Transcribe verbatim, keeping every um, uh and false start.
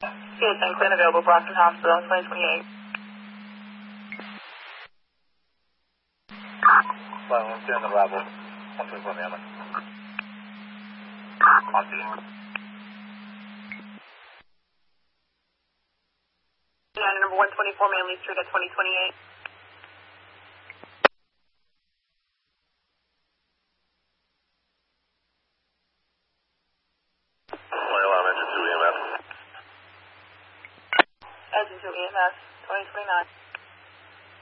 Yes, I'm clean available, Boston Hospital, twenty twenty-eight. Well, I'm doing the level. one twenty-four Maryland. On scene. Yeah, number one twenty-four Manley Street at twenty twenty-eight. twenty-one, engine two E M S. Engine two E M S, twenty twenty-nine.